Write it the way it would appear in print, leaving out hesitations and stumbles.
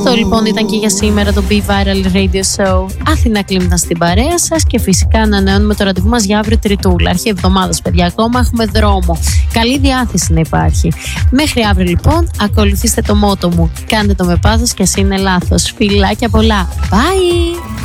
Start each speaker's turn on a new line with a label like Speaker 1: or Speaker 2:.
Speaker 1: Αυτό λοιπόν ήταν και για σήμερα το Be Viral Radio Show. Αθηνά Κλίμνα στην παρέα σας και φυσικά ανανεώνουμε το ραντεβού μας για αύριο Τριτούλα. Αρχή εβδομάδας, παιδιά, ακόμα έχουμε δρόμο. Καλή διάθεση να υπάρχει. Μέχρι αύριο λοιπόν, ακολουθήστε το μότο μου. Κάντε το με πάθος και ας είναι λάθος. Φιλάκια πολλά. Bye!